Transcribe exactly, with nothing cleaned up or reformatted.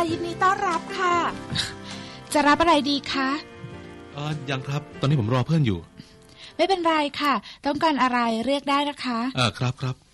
ยินดีต้อนรับค่ะจะรับอะไรดีคะเออยังครับตอนนี้ผมรอเพื่อนอยู่ไม่เป็นไรค่ะต้องการอะไรเรียกได้นะคะเออครับครับ